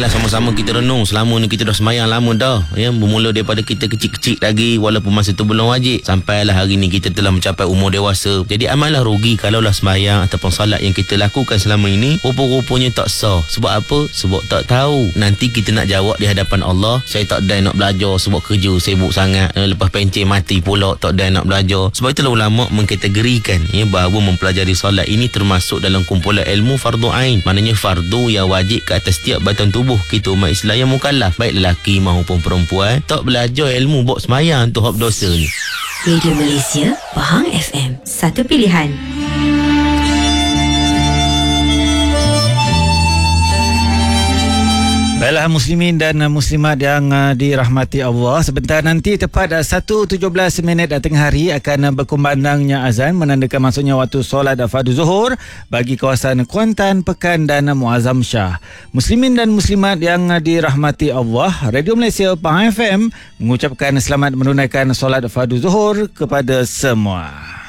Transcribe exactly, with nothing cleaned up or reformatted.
Marilah sama-sama kita renung. Selama ni kita dah semayang lama dah, ya, bermula daripada kita kecil-kecil lagi, walaupun masa tu belum wajib, sampailah hari ni kita telah mencapai umur dewasa. Jadi amatlah rugi kalaulah semayang ataupun salat yang kita lakukan selama ini rupa-rupanya tak sah. Sebab apa? Sebab tak tahu nanti kita nak jawab di hadapan Allah, saya tak ada nak belajar sebab kerja sibuk sangat, lepas pencen mati pula tak ada nak belajar. Sebab itulah ulama mengkategorikan, ya, bahawa mempelajari solat ini termasuk dalam kumpulan ilmu fardu ain. Maknanya fardu yang wajib ke atas setiap batang tubuh kita umat Islam yang mukallaf, baik lelaki maupun perempuan. Tak belajar ilmu buat semayang tu hak dosa ni. Radio Malaysia, Pahang F M, satu pilihan. Baiklah muslimin dan muslimat yang uh, dirahmati Allah, sebentar nanti tepat uh, satu tujuh belas minit tengah hari akan uh, berkumandangnya azan menandakan masuknya waktu solat fardu zuhur bagi kawasan Kuantan, Pekan dan uh, Muazzam Shah. Muslimin dan muslimat yang uh, dirahmati Allah, Radio Malaysia Pahang F M mengucapkan selamat menunaikan solat fardu zuhur kepada semua.